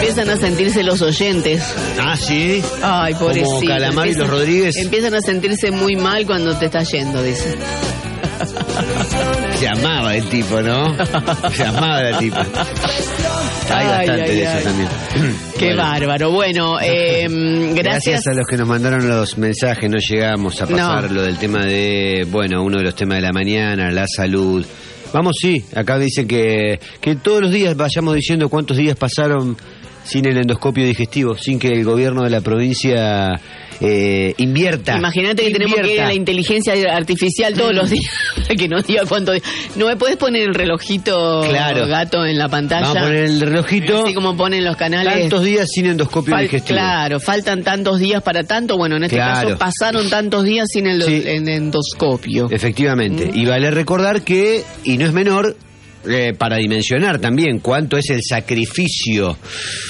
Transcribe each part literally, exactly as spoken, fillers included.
empiezan a sentirse los oyentes. Ah, sí. Ay, pobrecito. Como Calamar y los Rodríguez. Empiezan a sentirse muy mal cuando te estás yendo, dice. Se amaba el tipo, ¿no? Se amaba la tipa. Hay Ay, bastante ay, de ay. eso también. Qué Bueno. bárbaro. Bueno, eh, gracias. Gracias a los que nos mandaron los mensajes, no llegamos a pasar No. lo del tema de, bueno, uno de los temas de la mañana, la salud. Vamos, sí, acá dicen que, que todos los días vayamos diciendo cuántos días pasaron sin el endoscopio digestivo, sin que el gobierno de la provincia eh, invierta. Imagínate que tenemos que ir a la inteligencia artificial todos los días, que nos diga cuánto. ¿No me puedes poner el relojito, Claro. gato, en la pantalla? Vamos a poner el relojito. Así como ponen los canales. Tantos días sin endoscopio Fal- digestivo. Claro, faltan tantos días para tanto. Bueno, en este Claro. caso pasaron tantos días sin el Sí. en endoscopio. Efectivamente. Y vale recordar que, y no es menor, eh, para dimensionar también cuánto es el sacrificio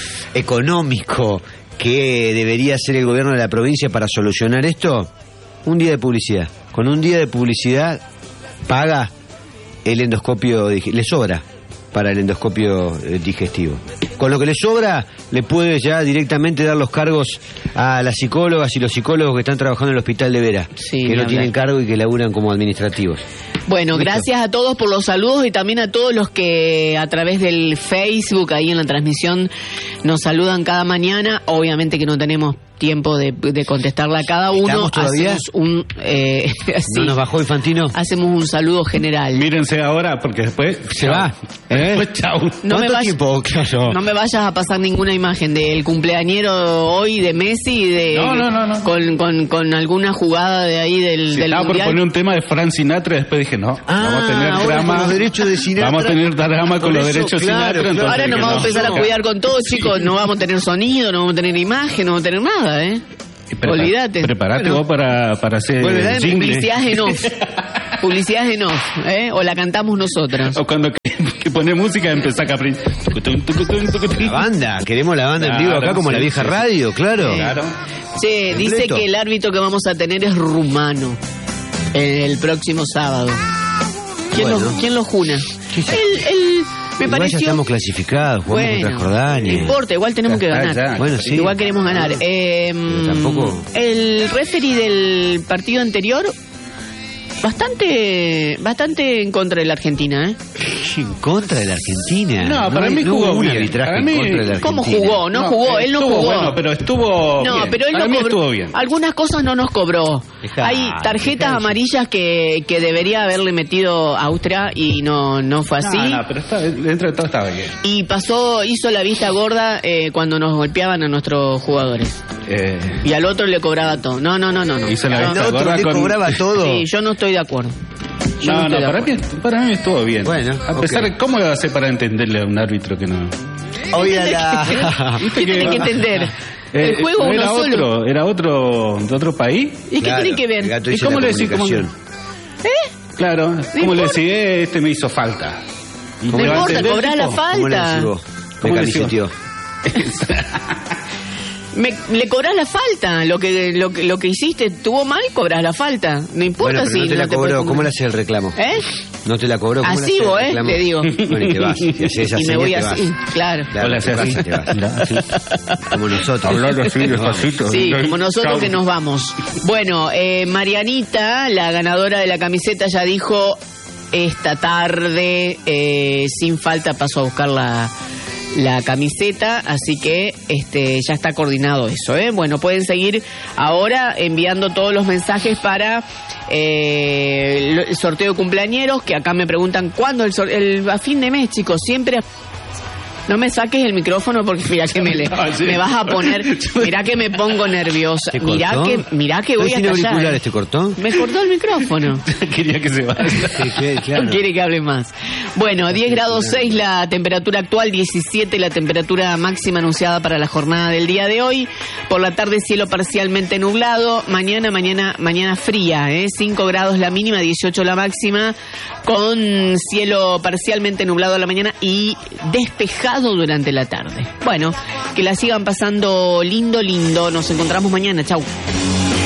económico que debería hacer el gobierno de la provincia para solucionar esto, un día de publicidad. Con un día de publicidad paga el endoscopio, dig- le sobra para el endoscopio eh, digestivo. Con lo que le sobra, le puede ya directamente dar los cargos a las psicólogas y los psicólogos que están trabajando en el hospital de Vera, Sí, que ni no hablar. tienen cargo y que laburan como administrativos. Bueno, Listo. gracias a todos por los saludos y también a todos los que a través del Facebook, ahí en la transmisión, nos saludan cada mañana. Obviamente que no tenemos tiempo de, de contestarla a cada uno. ¿Estamos todavía? Hacemos un, eh, sí, ¿No nos bajó Infantino? hacemos un saludo general. Mírense ahora, porque después Se chau. va, ¿eh? Después chau. No me ¿Cuánto vayas- tiempo? Claro. No me vayas a pasar ninguna imagen del cumpleañero hoy de Messi y de No, no, no, no. Con, con, con alguna jugada de ahí del, Si del estaba por mundial. poner un tema de Frank Sinatra, después dije, no, Ah, vamos a tener ahora drama. con los derechos de Sinatra. Vamos a tener drama con Por los eso, derechos de claro, Sinatra. claro. entonces Ahora nos dije, vamos a no. empezar a cuidar con todo, chicos. No vamos a tener sonido, no vamos a tener imagen, no vamos a tener nada, ¿eh? Prepa- Olvídate. Preparate Bueno. vos para, para hacer Volverá en jingle. Publicidad en off. Publicidad en off, ¿eh? O la cantamos nosotras. O cuando que, que pone música empezá a capri. Tucutun, tucutun, tucutun. La banda, queremos la banda en vivo Claro, acá como sí, la vieja sí, sí. radio, claro. Claro. Che, dice Completo. que el árbitro que vamos a tener es rumano el próximo sábado. ¿Quién, Bueno. lo, ¿quién lo juna? ¿Qué es? Él, él me Igual pareció... ya estamos clasificados, jugamos Bueno, contra Jordania. no importa, igual tenemos que Ya está, ganar. ya. Bueno, sí. Igual queremos ganar. Eh, Pero tampoco- El referee del partido anterior, bastante bastante en contra de la Argentina, ¿eh? En contra de la Argentina. No, para hay- mí no jugó hubo un bien. arbitraje Para en mí- contra de la Argentina. ¿Cómo jugó? No, jugó, él no estuvo jugó. Bueno, pero estuvo No, bien. pero él Para no mí cobró. estuvo bien. Algunas cosas no nos cobró. Dejá, Hay tarjetas dejá eso. amarillas que, que debería haberle metido Austria y no, no fue así. No, no, pero está, dentro de todo estaba bien. Y pasó, hizo la vista gorda eh, cuando nos golpeaban a nuestros jugadores. Eh, Y al otro le cobraba todo. No, no, no, no. no. Hizo la No, vista El otro gorda le con- cobraba todo. Sí, yo no estoy de acuerdo. Yo No, estoy no, de para acuerdo. mí, para mí estuvo bien. Bueno, a pesar ok. de cómo va a hacer para entenderle a un árbitro que no. Hoy a la... ¿Qué tiene que entender? El Eh, juego no uno era solo. otro, era otro de otro país. ¿Y qué Claro, tiene que el ver? gato ¿Y dice cómo la le decís? ¿Cómo le- comunicación. Claro, ¿cómo le decís? Eh, este me hizo falta. Y No te va a importa, entender, cobrá la tipo. ¿Cómo le falta. decís vos? ¿Cómo Me le decís camiseteó. Me, le cobrás la falta. Lo que, lo, que, lo que hiciste estuvo mal, cobras la falta. No importa Bueno, pero si no te la puedes cobró. comer. ¿Cómo le hace el reclamo? ¿Eh? No te la cobró. ¿Cómo le Así hace el vos, ¿eh? reclamo? Te digo. Bueno, y te vas. Y haces esa Y me señal, voy te así, vas. claro. Claro, Hola, en tu así. casa te vas. Mira, así. Como nosotros. Hablando así, Nos vamos. despacito. Sí, como nosotros Chau. que nos vamos. Bueno, eh, Marianita, la ganadora de la camiseta, ya dijo esta tarde, eh, sin falta pasó a buscar la, la camiseta, así que este ya está coordinado eso, ¿eh? Bueno, pueden seguir ahora enviando todos los mensajes para eh, el sorteo de cumpleañeros, que acá me preguntan cuándo el, sor- el a fin de mes, chicos, siempre... No me saques el micrófono porque mira que me, le, Ah, sí. me vas a poner, mira que me pongo nerviosa, ¿Te mira cortó? que, mira que ¿No voy a tiene estallar. auriculares? ¿Te cortó? Me cortó el micrófono. Quería que se vaya. Sí, sí, claro. No quiere que hable más. Bueno, diez grados seis la temperatura actual, diecisiete la temperatura máxima anunciada para la jornada del día de hoy. Por la tarde cielo parcialmente nublado. Mañana, mañana, mañana fría, ¿eh? cinco grados la mínima, dieciocho la máxima, con cielo parcialmente nublado a la mañana y despejado durante la tarde. Bueno, que la sigan pasando lindo, lindo. Nos encontramos mañana. Chau.